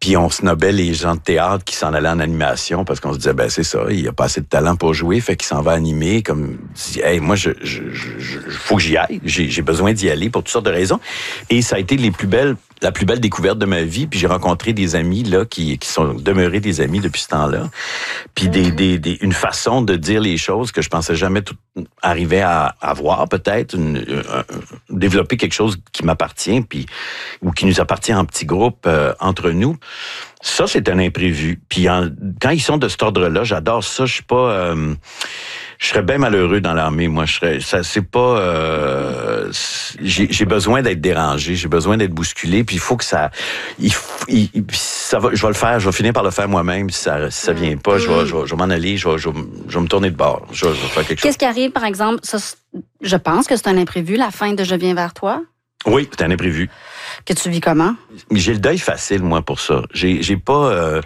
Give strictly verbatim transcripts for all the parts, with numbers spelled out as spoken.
Puis on snobait les gens de théâtre qui s'en allaient en animation parce qu'on se disait, ben c'est ça, il a pas assez de talent pour jouer, fait qu'il s'en va animer. Comme, hey, moi, je, je, je, je faut que j'y aille. J'ai, j'ai besoin d'y aller pour toutes sortes de raisons. Et ça a été les plus belles, la plus belle découverte de ma vie. Puis j'ai rencontré des amis là qui, qui sont demeurés des amis depuis ce temps-là. Puis des, des, des, une façon de dire les choses que je pensais jamais tout, arriver à avoir, peut-être, une, un, développer quelque chose qui m'appartient, puis ou qui nous appartient en petits groupes euh, entre nous. Ça, c'est un imprévu. Puis en, quand ils sont de cet ordre-là, j'adore ça. Je suis pas... Euh, je serais bien malheureux dans l'armée, moi. Je serais... Ça, c'est pas... Euh, j'ai, j'ai besoin d'être dérangé, j'ai besoin d'être bousculé, puis il faut que ça... Il, il, ça va, je vais le faire, je vais finir par le faire moi-même. Si ça, si ça vient pas, je vais, je vais, je vais m'en aller, je vais, je, vais, je vais me tourner de bord. Je vais, je vais faire quelque chose. Qu'est-ce qui arrive, par exemple? Ça, je pense que c'est un imprévu, la fin de « Je viens vers toi ». Oui, c'est un imprévu. Que tu vis comment? J'ai le deuil facile, moi, pour ça. J'ai, j'ai pas... Euh,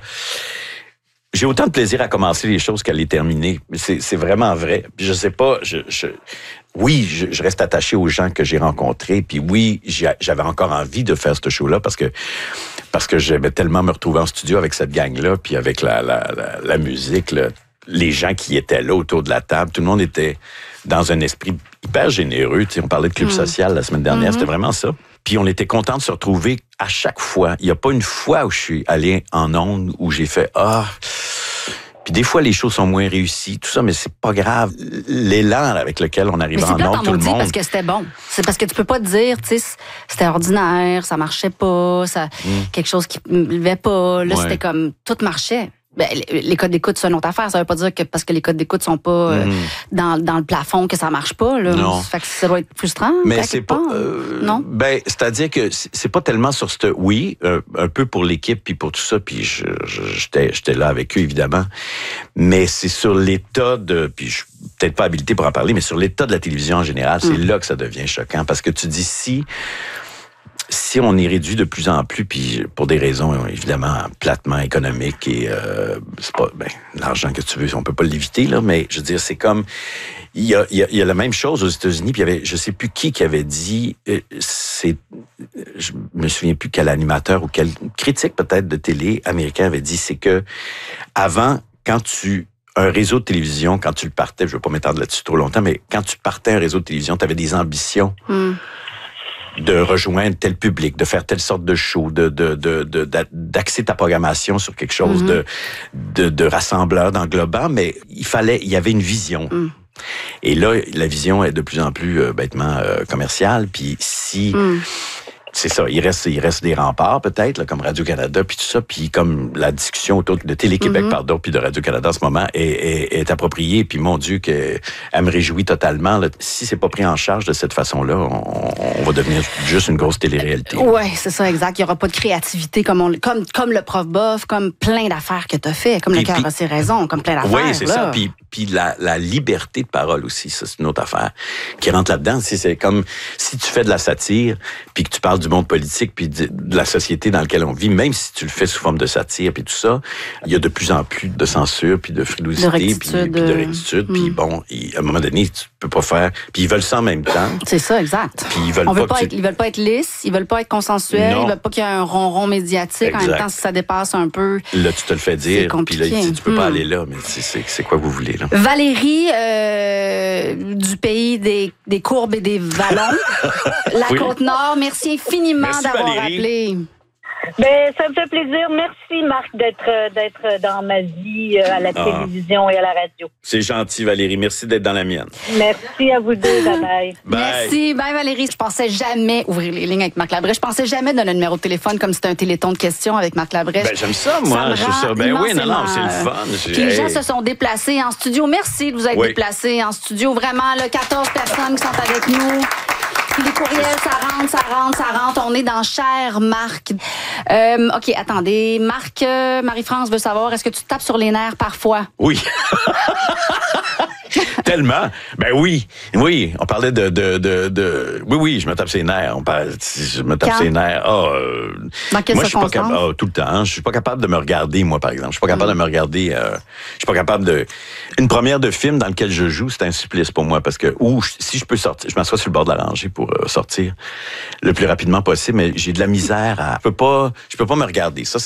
j'ai autant de plaisir à commencer les choses qu'à les terminer. C'est, c'est vraiment vrai. Puis je sais pas... Je, je, oui, je, je reste attaché aux gens que j'ai rencontrés. Puis oui, j'avais encore envie de faire ce show-là parce que parce que j'aimais tellement me retrouver en studio avec cette gang-là, puis avec la, la, la, la musique, là, les gens qui étaient là autour de la table. Tout le monde était dans un esprit hyper généreux. Tu sais, on parlait de club mmh. social la semaine dernière, mmh. c'était vraiment ça. Puis on était content de se retrouver à chaque fois. Il n'y a pas une fois où je suis allé en ondes où j'ai fait « Ah... » Puis des fois, les shows sont moins réussis, tout ça, mais c'est pas grave. L'élan avec lequel on arrive en ondes, tout le monde... parce que c'était bon. C'est parce que tu peux pas te dire, tu sais, c'était ordinaire, ça marchait pas, ça mmh. quelque chose qui ne levait pas. Là, ouais. c'était comme... Tout marchait. Ben, les codes d'écoute, c'est une autre affaire. Ça veut pas dire que parce que les codes d'écoute sont pas euh, mm. dans, dans le plafond que ça marche pas. Là. Non. Ça fait que ça doit être frustrant. Mais c'est pas. Euh, non. Ben, c'est-à-dire que c'est pas tellement sur ce. Oui, euh, un peu pour l'équipe puis pour tout ça. Puis je, je, j'étais, j'étais là avec eux évidemment. Mais c'est sur l'état de. Puis je suis peut-être pas habilité pour en parler, mais sur l'état de la télévision en général, c'est mm. là que ça devient choquant parce que tu dis si. Si on est réduit de plus en plus, puis pour des raisons évidemment platement économiques et euh, c'est pas ben l'argent que tu veux, on peut pas l'éviter là, mais je veux dire c'est comme il y a il y a, il y a la même chose aux États-Unis, puis il y avait je sais plus qui qui avait dit euh, c'est je me souviens plus quel animateur ou quel critique peut-être de télé américain avait dit c'est que avant quand tu un réseau de télévision quand tu le partais, je veux pas m'étendre là-dessus trop longtemps, mais quand tu partais un réseau de télévision, tu avais des ambitions. Mm. de rejoindre tel public, de faire telle sorte de show, de, de, de, de, d'axer ta programmation sur quelque chose mm-hmm. de, de, de rassembleur, d'englobant, mais il fallait, il y avait une vision. Mm. Et là, la vision est de plus en plus euh, bêtement euh, commerciale, puis si... Mm. C'est ça, il reste, il reste des remparts peut-être, là, comme Radio-Canada, puis tout ça, puis comme la discussion autour de Télé-Québec, mm-hmm. pardon, puis de Radio-Canada en ce moment est, est, est appropriée, puis mon Dieu, que, elle me réjouit totalement. Là. Si c'est pas pris en charge de cette façon-là, on, on va devenir juste une grosse télé-réalité. Oui, c'est ça, exact. Il n'y aura pas de créativité comme, on, comme, comme le prof Bof, comme plein d'affaires que tu as fait, comme puis, le cœur a ses raisons, comme plein d'affaires. Oui, c'est là. ça. Puis, puis la, la liberté de parole aussi, ça, c'est une autre affaire qui rentre là-dedans. C'est, c'est comme si tu fais de la satire, puis que tu parles du monde politique puis de la société dans laquelle on vit, même si tu le fais sous forme de satire puis tout ça, il y a de plus en plus de censure puis de frilosité puis, puis de rectitude. Puis mm. bon, il, à un moment donné, tu peux pas faire... Puis ils veulent ça en même temps. C'est ça, exact. Puis ils veulent on pas... Veut pas tu... être, ils veulent pas être lisses, ils veulent pas être consensuels, non. ils veulent pas qu'il y ait un ronron médiatique. Exact. En même temps, si ça dépasse un peu... Là, tu te le fais dire, puis là, tu, tu peux mm. pas aller là, mais c'est, c'est, c'est quoi vous voulez, là? Valérie, euh, du pays des, des courbes et des vallons, la oui. Côte-Nord, merci infiniment merci, d'avoir Valérie. appelé. Ben, ça me fait plaisir. Merci, Marc, d'être, d'être dans ma vie à la ah. télévision et à la radio. C'est gentil, Valérie. Merci d'être dans la mienne. Merci à vous deux. Bye bye. Bye. Merci. Bye, Valérie. Je pensais jamais ouvrir les lignes avec Marc Labrèche. Je pensais jamais donner un numéro de téléphone comme si c'était un téléthon de questions avec Marc Labrèche. Ben, j'aime ça, moi. Ça je ça. Ben oui, non, non, c'est le fun. Puis les gens se sont déplacés en studio. Merci de vous être oui. déplacés en studio. Vraiment, là, quatorze personnes qui sont avec nous. Puis les courriels, ça rentre, ça rentre, ça rentre. On est dans Cher Marc. Euh, OK, attendez. Marc, euh, Marie-France veut savoir, est-ce que tu te tapes sur les nerfs parfois? Oui. Tellement. Ben oui. Oui. On parlait de, de, de, de... Oui, oui, je me tape ses nerfs. On parle... Je me tape Quand? ses nerfs. Ah, euh... Dans quelle moi, je suis pas capable. Oh, tout le temps. Je suis pas capable de me regarder, moi, par exemple. Je suis pas capable mm. de me regarder. Euh... Je suis pas capable de. Une première de film dans lequel je joue, c'est un supplice pour moi parce que ou si je peux sortir, je m'assois sur le bord de la rangée pour euh, sortir le plus rapidement possible, mais j'ai de la misère à. Je peux pas. Je peux pas me regarder. Ça,